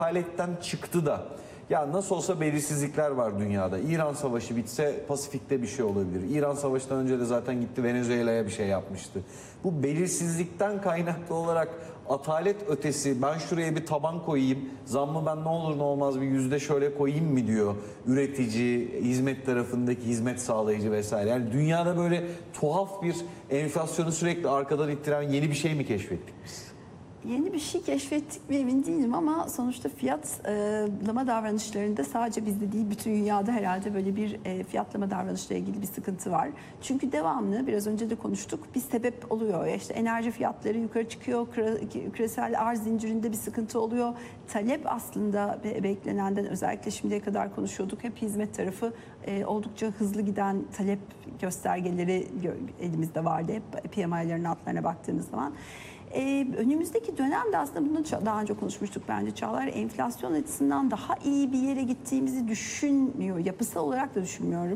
haletten çıktı da ya nasıl olsa belirsizlikler var dünyada. İran Savaşı bitse Pasifik'te bir şey olabilir. İran Savaşı'ndan önce de zaten gitti Venezuela'ya bir şey yapmıştı. Bu belirsizlikten kaynaklı olarak atalet ötesi ben şuraya bir taban koyayım, zammı ben ne olur ne olmaz bir yüzde şöyle koyayım mı diyor üretici, hizmet tarafındaki hizmet sağlayıcı vesaire. Yani dünyada böyle tuhaf bir enflasyonu sürekli arkadan ittiren yeni bir şey mi keşfettik biz? Yeni bir şey keşfettik mi emin değilim ama sonuçta fiyatlama davranışlarında sadece bizde değil bütün dünyada herhalde böyle bir fiyatlama davranışla ilgili bir sıkıntı var. Çünkü devamlı biraz önce de konuştuk bir sebep oluyor. İşte enerji fiyatları yukarı çıkıyor, küresel arz zincirinde bir sıkıntı oluyor. Talep aslında beklenenden özellikle şimdiye kadar konuşuyorduk. Hep hizmet tarafı oldukça hızlı giden talep göstergeleri elimizde vardı. Hep PMI'lerin altlarına baktığımız zaman. Önümüzdeki dönemde aslında bunu daha önce konuşmuştuk bence Çağlar. Enflasyon açısından daha iyi bir yere gittiğimizi düşünmüyor. Yapısal olarak da düşünmüyorum.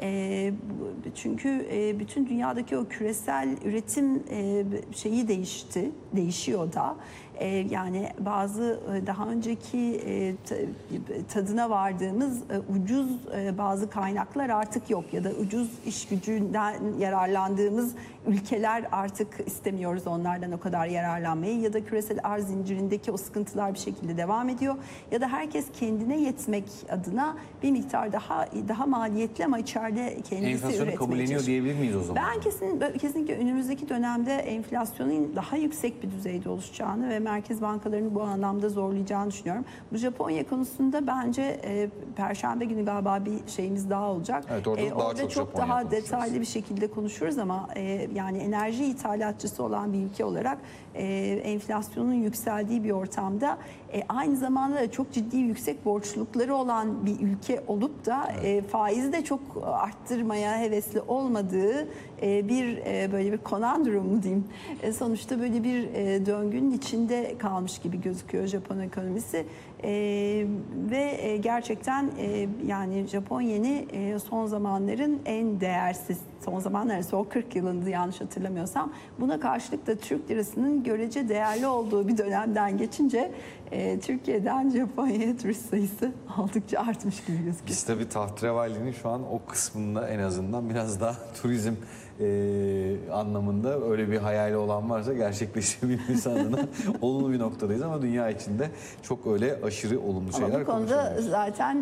Çünkü bütün dünyadaki o küresel üretim şeyi değişiyor da. Yani bazı daha önceki tadına vardığımız ucuz bazı kaynaklar artık yok ya da ucuz iş gücünden yararlandığımız ülkeler artık istemiyoruz onlardan o kadar yararlanmayı ya da küresel arz zincirindeki o sıkıntılar bir şekilde devam ediyor ya da herkes kendine yetmek adına bir miktar daha maliyetli ama içeride kendisi enflasyonu kabulleniyor diyebilir miyiz o zaman? Ben kesinlikle önümüzdeki dönemde enflasyonun daha yüksek bir düzeyde oluşacağını ve merkez bankalarını bu anlamda zorlayacağını düşünüyorum. Bu Japonya konusunda bence Perşembe günü galiba bir şeyimiz daha olacak. Evet, orada çok daha detaylı bir şekilde konuşuruz ama yani enerji ithalatçısı olan bir ülke olarak enflasyonun yükseldiği bir ortamda aynı zamanda da çok ciddi yüksek borçlulukları olan bir ülke olup da faizi de çok arttırmaya hevesli olmadığı böyle bir konandrum mu diyeyim. Sonuçta böyle bir döngünün içinde kalmış gibi gözüküyor Japon ekonomisi. Ve gerçekten yani Japon yeni son zamanların en değersiz, son 40 yılında yanlış hatırlamıyorsam, buna karşılık da Türk lirasının görece değerli olduğu bir dönemden geçince Türkiye'den Japonya'ya turist sayısı oldukça artmış gibi gözüküyor. Biz tabii tahterevalinin şu an o kısmında en azından biraz daha turizm anlamında öyle bir hayali olan varsa gerçekleşebilmesi adına olumlu bir noktadayız ama dünya içinde çok öyle aşırı olumlu şeyler konuşuyoruz. Bu konuda zaten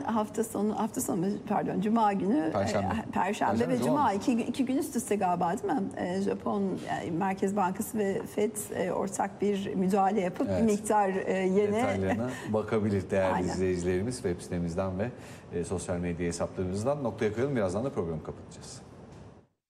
Cuma günü, Perşembe ve Cuma iki gün üst üste galiba değil mi? Japon Merkez Bankası ve FED ortak bir müdahale yapıp bir miktar detaylarına bakabilir değerli izleyicilerimiz web sitemizden ve sosyal medya hesaplarımızdan. Noktaya koyalım, birazdan da programı kapatacağız.